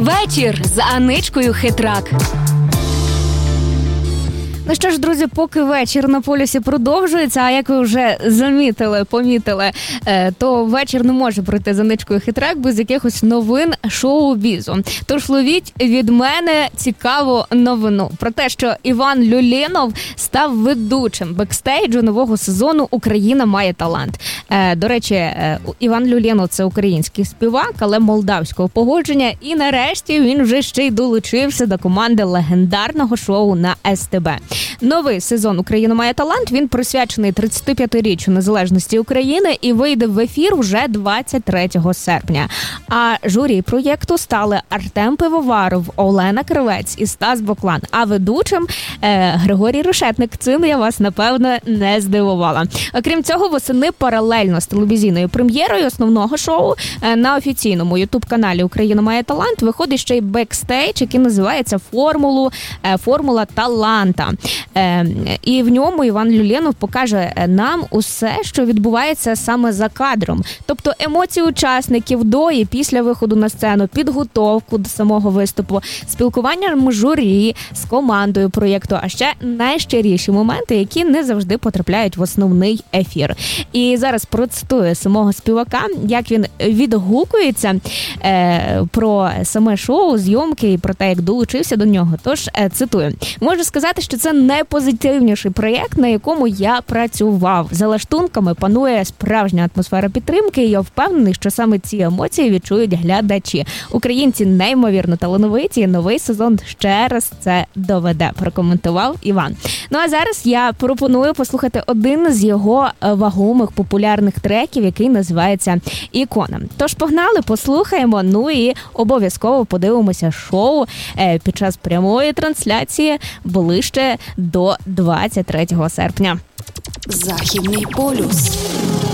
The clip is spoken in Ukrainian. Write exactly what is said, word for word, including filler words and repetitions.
Вечір з Аничкою Хитрак. Ну що ж, друзі, поки вечір на полюсі продовжується, а як ви вже замітили, помітили, то вечір не може пройти з Аничкою Хитрак без якихось новин шоу-бізу. Тож ловіть від мене цікаву новину про те, що Іван Люленов став ведучим бекстейджу нового сезону «Україна має талант». До речі, Іван Люленов – це український співак, але молдавського походження. І нарешті він вже ще й долучився до команди легендарного шоу на ес те бе. Новий сезон «Україна має талант», він присвячений тридцятип'ятиріччю незалежності України і вийде в ефір уже двадцять третього серпня. А журі проєкту стали Артем Пивоваров, Олена Кривець і Стас Боклан. А ведучим е, Григорій Решетник. Цим я вас, напевно, не здивувала. Окрім цього, восени паралельно з телевізійною прем'єрою основного шоу е, на офіційному ютуб-каналі «Україна має талант» виходить ще й бекстейдж, який називається «Формулу, е, «Формула таланта». Е, і в ньому Іван Люленов покаже нам усе, що відбувається саме за кадром. Тобто емоції учасників до і після виходу на сцену, підготовку до самого виступу, спілкування журі з командою проєкту, а ще найщиріші моменти, які не завжди потрапляють в основний ефір. І зараз процитую самого співака, як він відгукується е, про саме шоу, зйомки і про те, як долучився до нього. Тож, е, цитую. Можу сказати, що це найпозитивніший проєкт, на якому я працював. За лаштунками панує справжня атмосфера підтримки, і я впевнений, що саме ці емоції відчують глядачі. Українці неймовірно талановиті, і новий сезон ще раз це доведе, прокоментував Іван. Ну а зараз я пропоную послухати один з його вагомих популярних треків, який називається «Ікона». Тож погнали, послухаємо, ну і обов'язково подивимося шоу під час прямої трансляції ближче до двадцять третього серпня. Західний полюс.